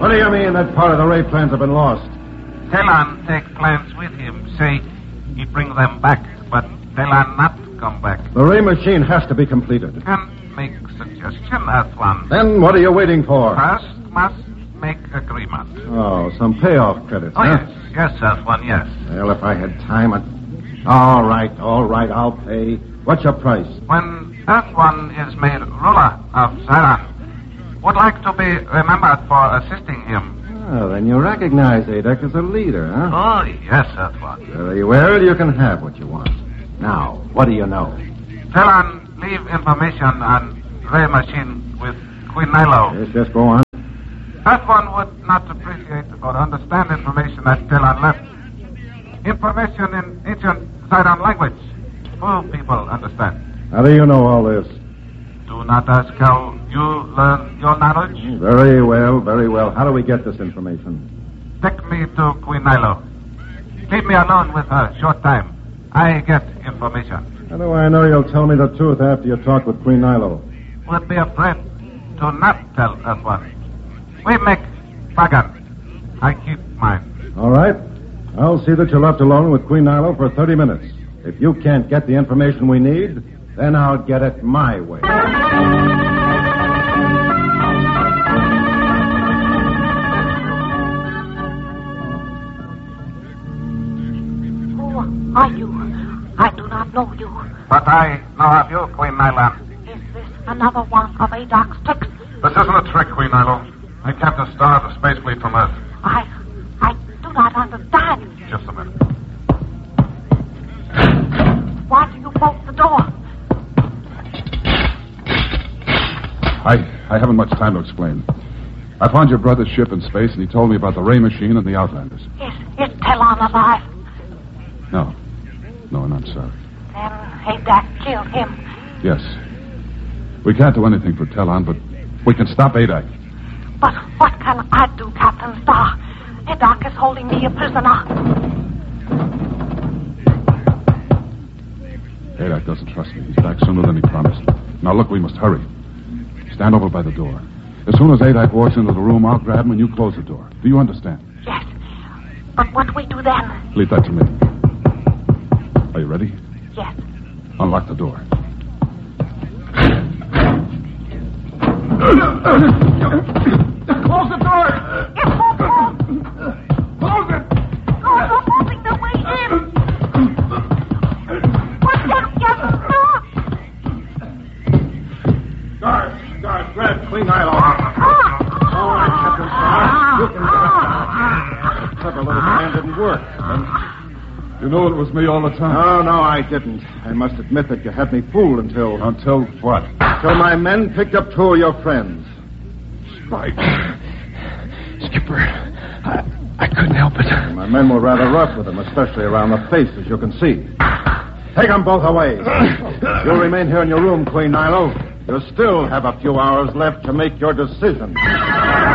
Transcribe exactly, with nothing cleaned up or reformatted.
What do you mean that part of the Ray plans have been lost? Telan take plans with him. Say he bring them back, but Telan not come back. The Ray machine has to be completed. Can make suggestion as one. Then what are you waiting for? First must make agreement. Oh, some payoff credits, Oh, huh? yes. Yes, as one, yes. Well, if I had time, I'd... All right, all right, I'll pay. What's your price? When Earth One is made ruler of Zion, would like to be remembered for assisting him. Oh, then you recognize Adek as a leader, huh? Oh, yes, Earth One. Very well, you can have what you want. Now, what do you know? Telan leave information on Ray machine with Queen Nilo. Yes, yes, go on. Earth One would not appreciate or understand information that Telan left. Information in ancient Zidon language. Few people understand. How do you know all this? Do not ask how you learn your knowledge. Very well, very well. How do we get this information? Take me to Queen Nilo. Keep me alone with her short time. I get information. How do I know you'll tell me the truth after you talk with Queen Nilo? Would be afraid to not tell Earth One. We make bargain. I keep mine. All right. I'll see that you're left alone with Queen Nilo for thirty minutes. If you can't get the information we need, then I'll get it my way. Who are you? I do not know you. But I know of you, Queen Nilo. Is this another one of Adok's tricks? This isn't a trick, Queen Nilo. I'm Captain Star of the Space Fleet from Earth. I... I do not understand. Just a minute. Why do you bolt the door? I, I haven't much time to explain. I found your brother's ship in space, and he told me about the Ray machine and the Outlanders. Is, is Telan alive? No. No, and I'm sorry. Then Adok killed him. Yes. We can't do anything for Telan, but we can stop Adok. But what can I do, Captain Star? Adok is holding me a prisoner. Adok doesn't trust me. He's back sooner than he promised. Now, look, we must hurry. Stand over by the door. As soon as Adok walks into the room, I'll grab him and you close the door. Do you understand? Yes. But what do we do then? Leave that to me. Are you ready? Yes. Unlock the door. Close the door! It won't close! Close it! Oh, you're forcing the way in! What can get stop? Guards, guards, grab Queen Nilo. All right, Captain Star. You can get it. Clever little plan didn't work. You knew it was me all the time. No, no, I didn't. I must admit that you had me fooled until... Until what? Until my men picked up two of your friends. Spike. Skipper, I, I couldn't help it. My men were rather rough with them, especially around the face, as you can see. Take them both away. You'll remain here in your room, Queen Nilo. You still have a few hours left to make your decision.